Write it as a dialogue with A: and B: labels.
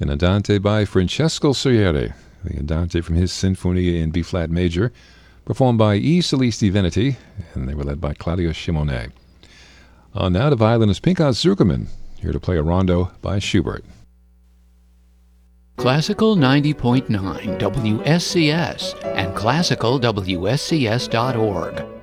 A: An Andante by Francesco Salieri, the Andante from his Sinfonia in B-flat major, performed by E. Solisti Veneti, and they were led by Claudio Simonet. Now the violinist Pinchas Zukerman, here to play a rondo by Schubert.
B: Classical 90.9 WSCS and classicalwscs.org.